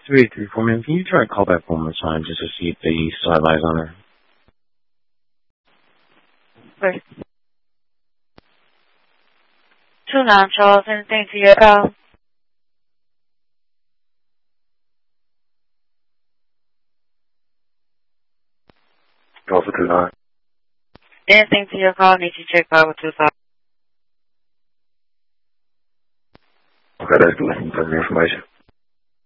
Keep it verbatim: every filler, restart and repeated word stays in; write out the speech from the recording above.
three three four, man. Can you try to call back one more time just to see if they still have eyes on her? Wait. Two nine, Charles. Anything to your call? Call for two nine. Anything to your call? Need to check out with two five. Okay, that's good. Thank you for the information.